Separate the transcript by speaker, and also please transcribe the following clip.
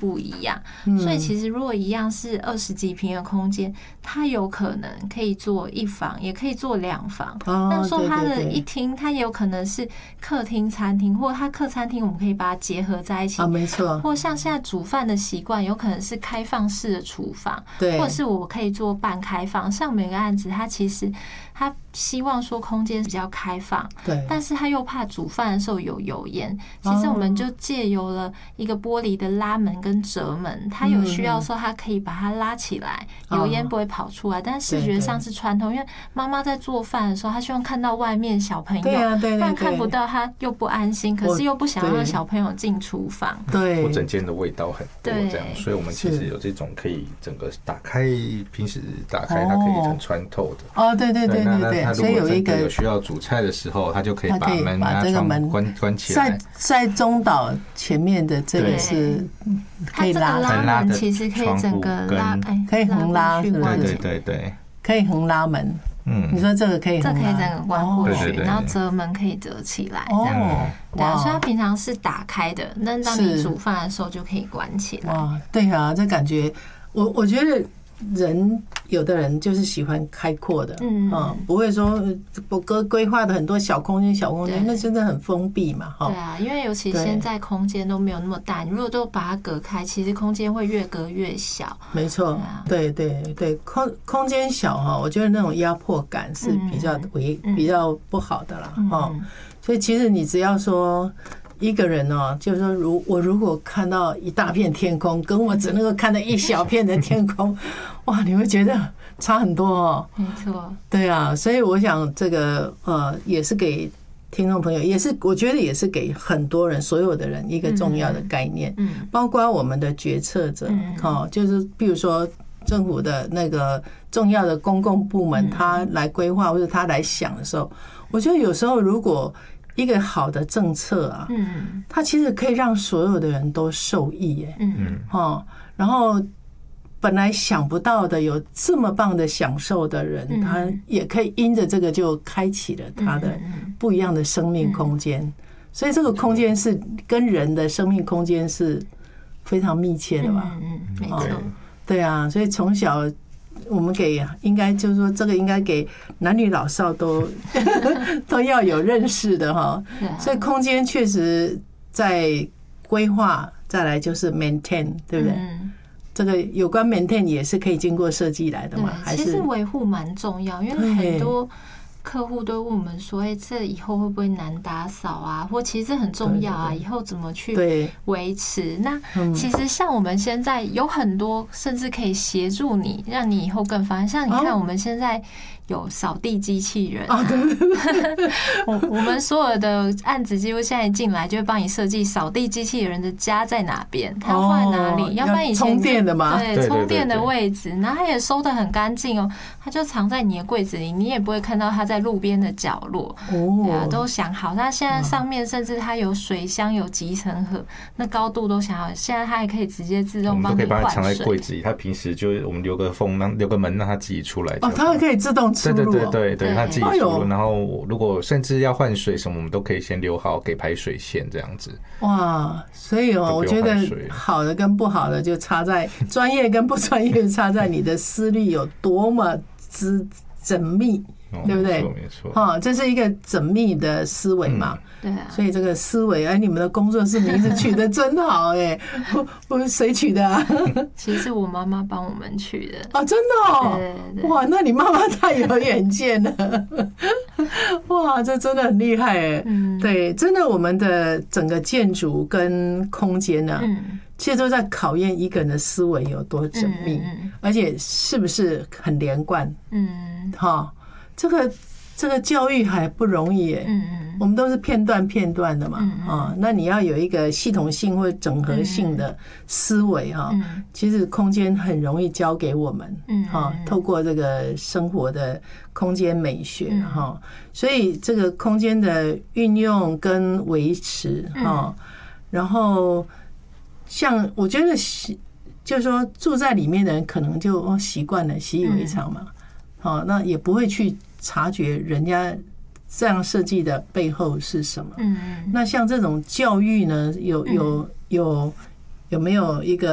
Speaker 1: 不一样。所以其实如果一样是20几平的空间，它有可能可以做1房，也可以做2房。那说它的一厅，它也有可能是客厅、餐厅，或者它客餐厅我们可以把它结合在一起。
Speaker 2: 没错。
Speaker 1: 或像现在煮饭的习惯，有可能是开放式的厨房，或者是我可以做半开放。像每个案子，它其实他希望说空间比较开放，
Speaker 2: 对，
Speaker 1: 但是他又怕煮饭的时候有油烟。其实我们就借由了一个玻璃的拉门跟折门，它有需要的时候，它可以把它拉起来，油烟不会跑出来，但视觉上是穿透。因为妈妈在做饭的时候，她希望看到外面小朋友，不然看不到，她又不安心，可是又不想让小朋友进厨房，
Speaker 3: 对，整间的味道很多这样，所以我们其实有这种可以整个打开，平时打开它可以很穿透的。
Speaker 2: 对对对对对，
Speaker 3: 所以有一个有需要煮菜的时候，他就可以把门这个门关起来。
Speaker 2: 在中岛前面的这个是可以拉
Speaker 1: 门，其实可以整个拉，
Speaker 2: 可以横拉，是不是？
Speaker 3: 对对对，
Speaker 2: 可以横拉门。你说这个可以横拉，
Speaker 1: 这可以整个关过去，然后折门可以折起来，这样。对啊，所以它平常是打开的，那当你煮饭的时候就可以关起来。
Speaker 2: 哇，对啊，这感觉我觉得。有的人就是喜欢开阔的，不会说我规划的很多小空间，那真的很封闭嘛，
Speaker 1: 对啊，因为尤其现在空间都没有那么大，你如果都把它隔开，其实空间会越隔越小。
Speaker 2: 没错，对对对，空间小哈，我觉得那种压迫感是比较不好的啦，所以其实你只要说。一个人就是说，我如果看到一大片天空，跟我只能够看到一小片的天空，哇，你会觉得差很多哦。
Speaker 1: 没错，
Speaker 2: 对啊，所以我想这个也是给听众朋友，也是我觉得也是给很多人，所有的人一个重要的概念，包括我们的决策者，就是比如说政府的那个重要的公共部门，他来规划或者他来想的时候，我觉得有时候如果一个好的政策啊，它其实可以让所有的人都受益耶，然后本来想不到的有这么棒的享受的人，他也可以因着这个就开启了他的不一样的生命空间，所以这个空间是跟人的生命空间是非常密切的吧？
Speaker 1: 没错，
Speaker 2: 对啊，所以从小。我们应该就是说，这个应该给男女老少都要有认识的哈。所以空间确实在规划，再来就是 maintain， 对不对？这个有关 maintain 也是可以经过设计来的嘛？还是
Speaker 1: 其实维护蛮重要，因为很多客户都问我们说：“这以后会不会难打扫啊？或其实这很重要啊，以后怎么去维持？”那其实像我们现在有很多，甚至可以协助你，让你以后更方便。像你看，我们现在有扫地机器人，我们所有的案子几乎现在进来就会帮你设计扫地机器人的家在哪边，它要放在哪里，要不然以前
Speaker 2: 充电的嘛，
Speaker 1: 对，充电的位置，然后它也收得很干净哦，它就藏在你的柜子里，你也不会看到它在路边的角落，对啊，都想好。那现在上面甚至它有水箱、有集成盒，那高度都想好，现在它也可以直接自动帮你换水，
Speaker 3: 可以帮它藏在柜子里，它平时就我们留个缝，留个门让它自己出来。
Speaker 2: 它可以自动出入，
Speaker 3: 对，它自己出入。然后如果甚至要换水什么，我们都可以先留好给排水线这样子。
Speaker 2: 哇，所以我觉得好的跟不好的就差在专业跟不专业，差在你的思虑有多么缜密。对不对？
Speaker 3: 没错，
Speaker 2: 这是一个缜密的思维嘛。
Speaker 1: 对啊，
Speaker 2: 所以这个思维，你们的工作室名字取得真好哎！我谁取的啊？
Speaker 1: 其实是我妈妈帮我们取的。
Speaker 2: 真的哦！
Speaker 1: 对，
Speaker 2: 哇，那你妈妈太有远见了！哇，这真的很厉害哎！对，真的，我们的整个建筑跟空间呢，其实都在考验一个人的思维有多缜密，而且是不是很连贯。这个教育还不容易耶，我们都是片段的嘛，那你要有一个系统性或整合性的思维其实空间很容易教给我们，透过这个生活的空间美学所以这个空间的运用跟维持然后像我觉得就是说住在里面的人可能就习惯了，习以为常嘛。那也不会去察觉人家这样设计的背后是什么。那像这种教育呢，有没有一个